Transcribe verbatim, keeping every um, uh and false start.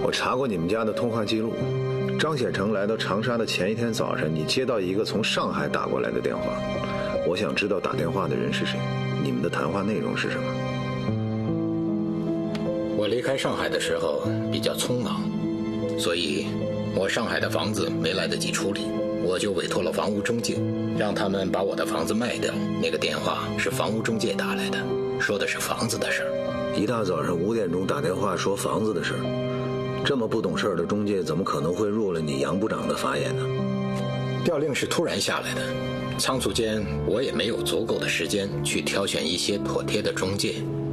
我查过你们家的通话记录，张显成来到长沙的前一天早晨，你接到一个从上海打过来的电话。我想知道打电话的人是谁，你们的谈话内容是什么？ 我离开上海的时候比较匆忙，所以我上海的房子没来得及处理，我就委托了房屋中介，让他们把我的房子卖掉。那个电话是房屋中介打来的，说的是房子的事儿。 一大早上五点钟打电话说房子的事儿，这么不懂事儿的中介怎么可能会入了你杨部长的法眼呢？ 调令是突然下来的，仓促间我也没有足够的时间去挑选一些妥帖的中介，